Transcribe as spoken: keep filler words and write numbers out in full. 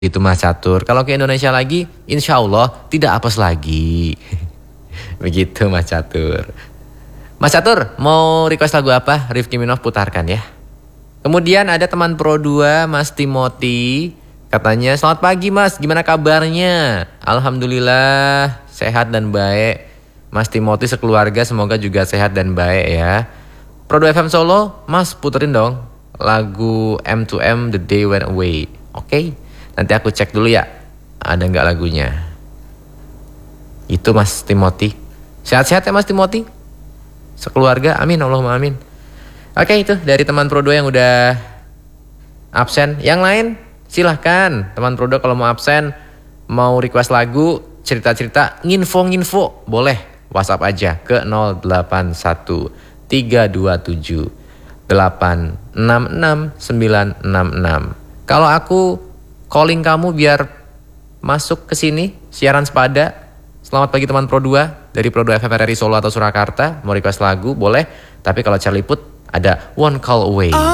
Itu Mas Catur. Kalau ke Indonesia lagi, insya Allah tidak apes lagi. Begitu Mas Catur. Mas Catur, mau request lagu apa? Rifki Minov putarkan ya. Kemudian ada teman Pro dua, Mas Timothy. Katanya, selamat pagi Mas, gimana kabarnya? Alhamdulillah, sehat dan baik. Mas Timothy sekeluarga semoga juga sehat dan baik ya. Pro dua F M Solo, Mas puterin dong lagu M to M The Day Went Away. Oke, okay? Nanti aku cek dulu ya, ada nggak lagunya. Itu Mas Timothy. Sehat-sehat ya Mas Timothy. Sekeluarga, amin, Allahumma amin. Oke, itu dari teman Pro dua yang udah absen. Yang lain silahkan teman Pro dua kalau mau absen, mau request lagu, cerita-cerita, nginfo-nginfo, boleh WhatsApp aja ke nol delapan satu tiga dua tujuh delapan enam enam sembilan enam enam. Kalau aku calling kamu biar masuk ke sini siaran sepada. Selamat pagi teman Pro dua dari Pro dua F M R R I Solo atau Surakarta, mau request lagu boleh, tapi kalau Charlie Put ada One Call Away.